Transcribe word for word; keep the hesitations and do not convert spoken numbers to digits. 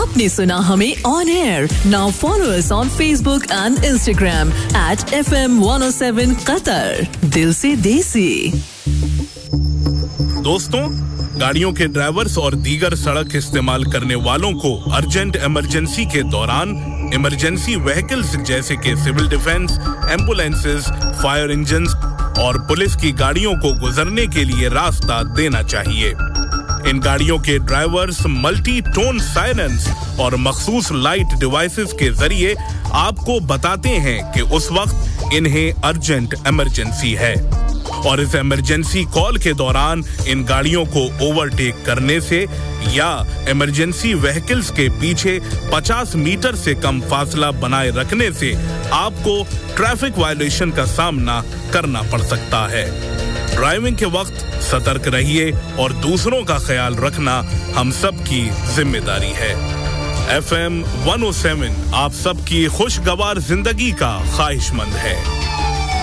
आपने सुना हमें on air. Now follow us on Facebook and Instagram at F M one O seven Qatar. दिल से देसी. दोस्तों, गाड़ियों के ड्राइवर्स और दीगर सड़क इस्तेमाल करने वालों को अर्जेंट इमरजेंसी के दौरान इमरजेंसी व्हीकल्स जैसे कि civil defence, ambulances, fire engines और पुलिस की गाड़ियों को गुजरने के लिए रास्ता देना चाहिए. इन गाड़ियों के ड्राइवर्स मल्टी टोन सायरन्स और मखसूस लाइट डिवाइसेस के जरिए आपको बताते हैं कि उस वक्त इन्हें अर्जेंट इमरजेंसी है और इस इमरजेंसी कॉल के दौरान इन गाड़ियों को ओवरटेक करने से या इमरजेंसी व्हीकल्स के पीछे पचास मीटर से कम फासला बनाए रखने से आपको ट्रैफिक वायलेशन का सामना करना पड़ सकता है. ड्राइविंग के वक्त सतर्क रहिए और दूसरों का ख्याल रखना हम सब की जिम्मेदारी है. F M one O seven आप सबकी खुशगवार जिंदगी का ख्वाहिशमंद है.